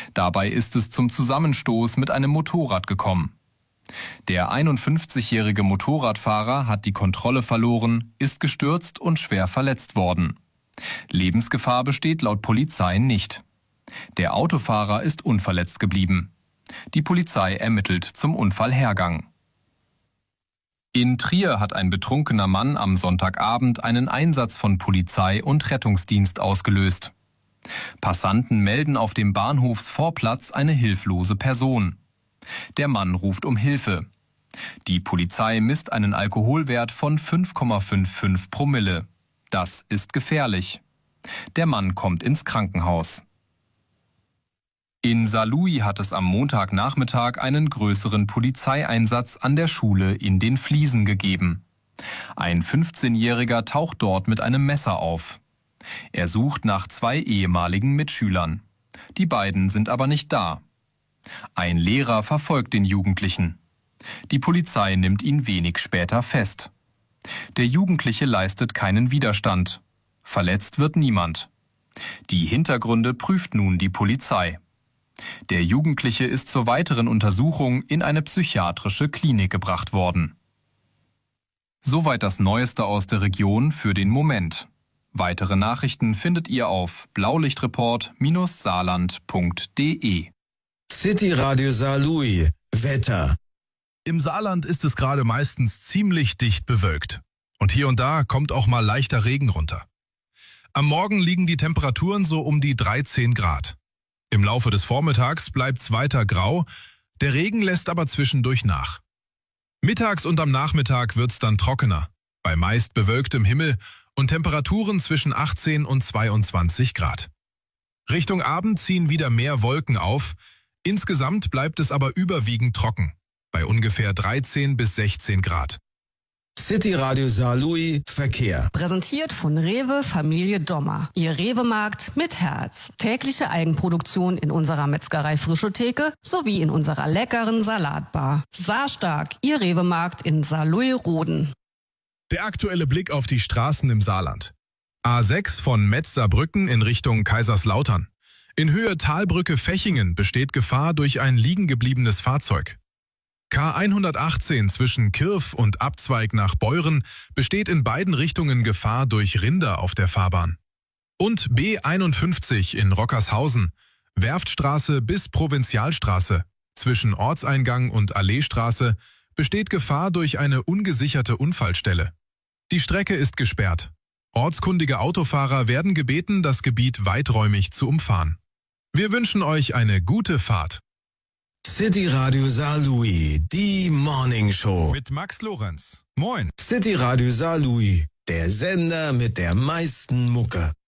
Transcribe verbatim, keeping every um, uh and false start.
Dabei ist es zum Zusammenstoß mit einem Motorrad gekommen. Der einundfünfzigjährige Motorradfahrer hat die Kontrolle verloren, ist gestürzt und schwer verletzt worden. Lebensgefahr besteht laut Polizei nicht. Der Autofahrer ist unverletzt geblieben. Die Polizei ermittelt zum Unfallhergang. In Trier hat ein betrunkener Mann am Sonntagabend einen Einsatz von Polizei und Rettungsdienst ausgelöst. Passanten melden auf dem Bahnhofsvorplatz eine hilflose Person. Der Mann ruft um Hilfe. Die Polizei misst einen Alkoholwert von fünf Komma fünfundfünfzig Promille. Das ist gefährlich. Der Mann kommt ins Krankenhaus. In Saarlouis hat es am Montagnachmittag einen größeren Polizeieinsatz an der Schule in den Fliesen gegeben. Ein fünfzehnjähriger taucht dort mit einem Messer auf. Er sucht nach zwei ehemaligen Mitschülern. Die beiden sind aber nicht da. Ein Lehrer verfolgt den Jugendlichen. Die Polizei nimmt ihn wenig später fest. Der Jugendliche leistet keinen Widerstand. Verletzt wird niemand. Die Hintergründe prüft nun die Polizei. Der Jugendliche ist zur weiteren Untersuchung in eine psychiatrische Klinik gebracht worden. Soweit das Neueste aus der Region für den Moment. Weitere Nachrichten findet ihr auf blaulichtreport Bindestrich saarland Punkt de. City Radio Saarlouis. Wetter. Im Saarland ist es gerade meistens ziemlich dicht bewölkt. Und hier und da kommt auch mal leichter Regen runter. Am Morgen liegen die Temperaturen so um die dreizehn Grad. Im Laufe des Vormittags bleibt's weiter grau, der Regen lässt aber zwischendurch nach. Mittags und am Nachmittag wird's dann trockener, bei meist bewölktem Himmel und Temperaturen zwischen achtzehn und zweiundzwanzig Grad. Richtung Abend ziehen wieder mehr Wolken auf, insgesamt bleibt es aber überwiegend trocken, bei ungefähr dreizehn bis sechzehn Grad. City Radio Saarlouis Verkehr. Präsentiert von Rewe Familie Dommer. Ihr Rewe-Markt mit Herz. Tägliche Eigenproduktion in unserer Metzgerei Frische Theke sowie in unserer leckeren Salatbar. Saarstark, Ihr Rewe-Markt in Saarlouis-Roden. Der aktuelle Blick auf die Straßen im Saarland. A sechs von Metz-Saarbrücken in Richtung Kaiserslautern. In Höhe Talbrücke-Fechingen besteht Gefahr durch ein liegengebliebenes Fahrzeug. K hundertachtzehn zwischen Kirf und Abzweig nach Beuren besteht in beiden Richtungen Gefahr durch Rinder auf der Fahrbahn. Und B einundfünfzig in Rockershausen, Werftstraße bis Provinzialstraße, zwischen Ortseingang und Alleestraße besteht Gefahr durch eine ungesicherte Unfallstelle. Die Strecke ist gesperrt. Ortskundige Autofahrer werden gebeten, das Gebiet weiträumig zu umfahren. Wir wünschen euch eine gute Fahrt. City Radio Saarlouis, die Morning Show. Mit Max Lorenz. Moin. City Radio Saarlouis, der Sender mit der meisten Mucke.